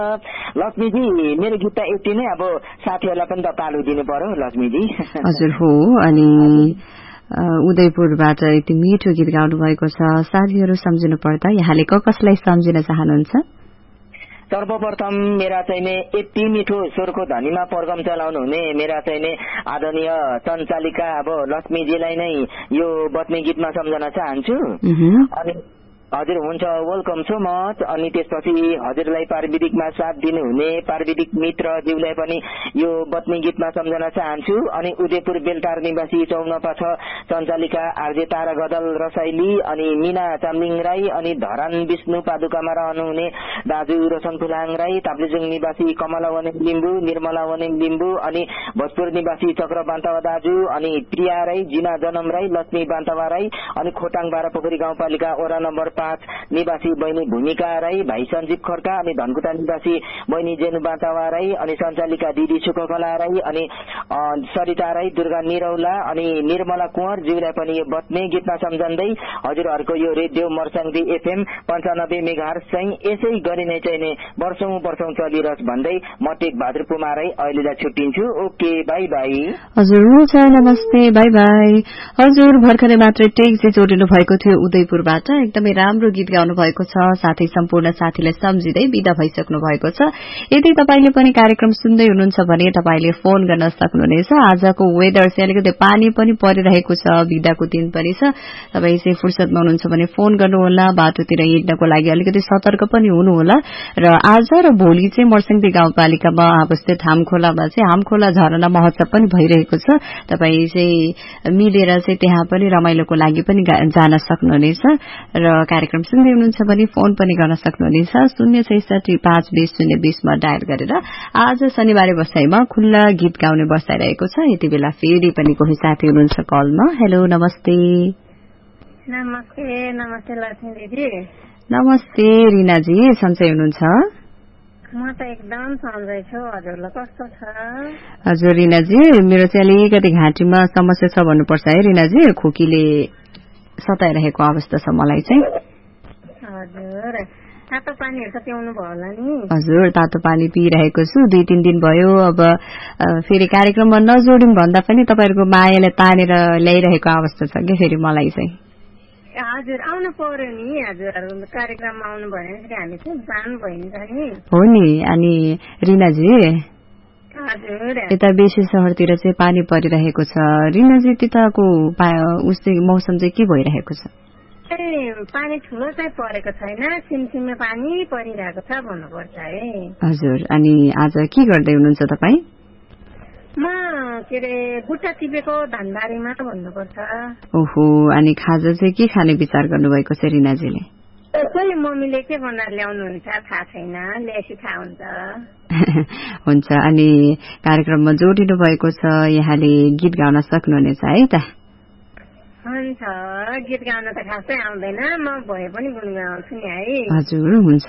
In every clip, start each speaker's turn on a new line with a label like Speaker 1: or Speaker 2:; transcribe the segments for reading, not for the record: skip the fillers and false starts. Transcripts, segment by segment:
Speaker 1: लक्ष्मीजी मेरो गीत त यति नै, अब साथीहरूलाई पनि त पालो दिनु पर्यो लक्ष्मीजी।
Speaker 2: हजुर हो, अनि उदयपुरबाट यति मिठो गीत गाउनु भएको छ। साथीहरू सम्झिनु पर्दा यहाँले कसलाई सम्झिन चाहनुहुन्छ?
Speaker 1: सर्वप्रथम मेरा चाहिने यति मिठो स्वरको धनीमा प्रोग्राम चलाउनु हुने मेरा चाहिने आदरणीय सञ्चालिका अब लक्ष्मीजीलाई नै यो बत्ने गीतमा सम्झन चाहन्छु। अनि हजुर हुन्छ, वेलकम सो मच। अनि त्यसपछि हजुरलाई प्राविधिकमा साथ दिनुहुने प्राविधिक मित्रज्यूलाई पनि यो बत्ने गीतमा सम्झन चाहन्छु। अनि उदयपुर बेलटार निवासी 54 सञ्चालिका आरजे तारा गदल रसाइली अनि मीना चामलिङ राई अनि धरान विष्णु पादुकामा रहनुहुने दाजु रोशन फुलाङ राई, ताप्लेजुङ निवासी कमला वनेम लिम्बू, निर्मला वनेम लिम्बू अनि भोजपुर निवासी चक्र बान्तवा दाजु अनि प्रिया राई, जिना जनम राई, लक्ष्मी बान्तवा राई अनि खोटाङ बारापोखरी गाउँपालिका वडा नम्बर 5 निवासी बहिनी भूमिका राई, भाइ सञ्जीव खड्का अनि धनकुटा निवासी बहिनी जेनु बान्तवा राई अनि सञ्चालिका दिदी सुककला राई अनि सरिता राई, दुर्गा निरौला अनि निर्मला कुँवर ज्यूलाई पनि यो बत्ने गीतमा सम्झँदै हजुरहरूको यो रेडियो मर्साङदी एफएम 95 मेगाहर्ज चाहिँ यसै गरी नै चाहिँ वर्षौं चलिरहस् भन्दै म टेक बहादुर पुमारै अहिलेलाई छुट्टिन्छु। Okay, by by.
Speaker 2: हजुर हुन्छ, नमस्ते, बाई बाई। हजुर भर्खरै मात्रै टेक जोडिनु भएको थियो उदयपुरबाट, एकदमै राम्रो गीत गाउनु भएको छ। साथै सम्पूर्ण साथीलाई सम्झिँदै बिदा भइसक्नु भएको छ। यदि तपाईले पनि कार्यक्रम सुन्दै हुनुहुन्छ भने तपाईले फोन गर्न सक्नुहुनेछ। आजको वेदर चाहिँ अलिकति पानी पनि परिरहेको छ, बिदाको दिन पनि छ। तपाई चाहिँ फुर्सदमा हुनुहुन्छ भने फोन गर्नुहोला, बाटोतिर हिँड्नको लागि अलिकति सतर्क पनि हुनुहोला। र आज र भोलि चाहिँ मर्सिङदी गाउँपालिकामा अवस्थित हामखोलामा चाहिँ हामखोला झरना महोत्सव पनि भइरहेको छ। तपाई चाहिँ मिलेर चाहिँ त्यहाँ पनि रमाइलोको लागि पनि जान सक्नुहुनेछ। र कार्यक्रम सुन्दै हुनुहुन्छ भने फोन पनि गर्न सक्नुहुनेछ 066 मा डायल गरेर। आज शनिबार बसाईमा खुल्ला गीत गाउने बसाइरहेको छ। यति बेला फेरि पनि कोही साथी हुनुहुन्छ कलमा। हेलो, नमस्ते।
Speaker 3: नमस्ते लक्ष्मी दिदी।
Speaker 2: नमस्ते रिनाजी, सन्चै हुनुहुन्छ?
Speaker 3: म त एकदम सन्चै छु। हजुरलाई कस्तो छ?
Speaker 2: हजुर रिनाजी, मेरो चाहिँ अलिकति घाँटीमा समस्या छ भन्नुपर्छ है रिनाजी, खोकीले सताइरहेको अवस्था छ मलाई चाहिँ।
Speaker 3: हजुर, तातो पानीहरू त पिउनु भयो होला नि?
Speaker 2: हजुर, तातो पानी पिइरहेको छु। 2-3 दिन भयो। अब फेरि कार्यक्रममा नजोड्यौं भन्दा पनि तपाईहरुको मायाले तानेर ल्याइरहेको अवस्था छ के फेरि मलाई चाहिँ।
Speaker 3: हजुर, आउनु पर्यो नि। हजुरहरु कार्यक्रममा आउनु भयो भने हामी चाहिँ जानु भइन्छ नि।
Speaker 2: हो नि। अनि रिनाजी,
Speaker 3: हजुर
Speaker 2: यता बेसी शहरतिर चाहिँ पानी परिरहेको छ। रिनाजी, त्यताको उस्तै मौसम चाहिँ के भइरहेको छ?
Speaker 3: पानी ठुलो चाहिँ परेको छैन, सिमसिमे पानी परिरहेको छ भन्नुपर्छ है।
Speaker 2: हजुर, अनि आज के गर्दै हुनुहुन्छ तपाई?
Speaker 3: म के रे बुट्टा टिपेको धनबारीमा भन्नुपर्छ।
Speaker 2: ओहो, अनि खाजा चाहिँ के खाने विचार गर्नुभएको छ रिनाजीले?
Speaker 3: खोइ मम्मीले के बनाएर ल्याउनुहुन्छ थाहा छैन, ल्याएपछि थाहा हुन्छ।
Speaker 2: हुन्छ, अनि कार्यक्रममा जोडिनु भएको छ, यहाँले गीत गाउन सक्नुहुनेछ है त?
Speaker 3: हुन्छ, गीत गाउन त खासै आउँदैन, म भए पनि गुनगुनाउँछु नि है।
Speaker 2: हजुर, हुन्छ।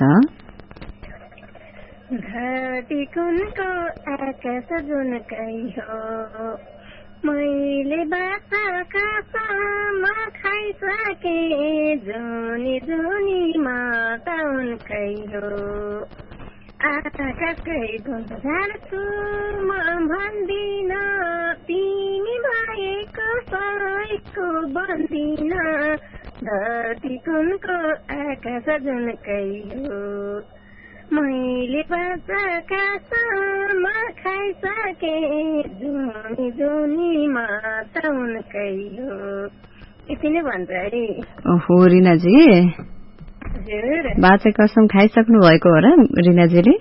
Speaker 3: धरती कुनको आकाश जुनकै हो, मैले बाछाका सामा खाइसके, जुनी जुनीमा त उनकै हो। आकाशकै धुन झार्छु म भन्दिन, तिमी भएको सबैको बन्दिन। धरती कुनको आकाश जुनकै हो, मैले बाछाका सामा खाइसके, जुनी जुनीमा त उनकै हो। यति नै भन्छ है।
Speaker 2: ओहो रिनाजी, बाछा कसम खाइसक्नु भएको हो र रिनाजीले?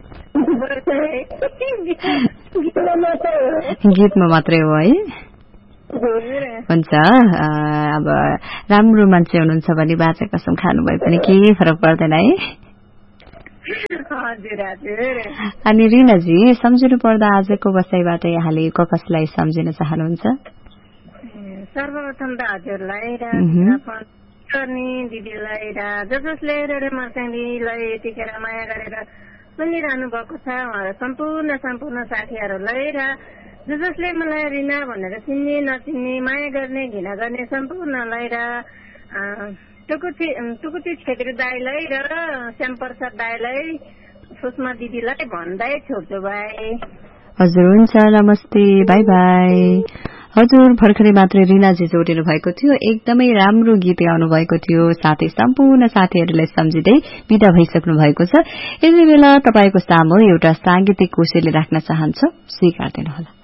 Speaker 2: गीतमा मात्रै हो है? हुन्छ, अब राम्रो मान्छे हुनुहुन्छ भने बाछा कसम खानु भए पनि केही फरक पर्दैन है। अनि रिनाजी, सम्झिनु पर्दा आजको बसाइबाट यहाँले कसलाई सम्झिन चाहनुहुन्छ?
Speaker 3: सर्वप्रथम त हजुरलाई गर्ने दिदीलाई र जसले मर्साङदीलाई यतिखेर माया गरेर सुनिरहनु भएको छ सम्पूर्ण साथीहरूलाई र जसले मलाई रिना भनेर चिन्ने नचिन्ने माया गर्ने घृणा गर्ने सम्पूर्णलाई र टुकुची छेत्री दाईलाई र श्यामप्रसाद दाईलाई सुषमा दिदीलाई भन्दै छोड्छु भाइ।
Speaker 2: हजुर हुन्छ, नमस्ते, बाई बाई। हजुर भर्खरै मात्रै रिनाजी जोडिनु भएको थियो, एकदमै राम्रो गीत गाउनु भएको थियो, साथै सम्पूर्ण साथीहरूलाई सम्झिँदै बिदा भइसक्नु भएको छ। यति बेला तपाईको सामु एउटा सांगीतिक कोसेली राख्न चाहन्छ, स्वीकार दिनुहोला।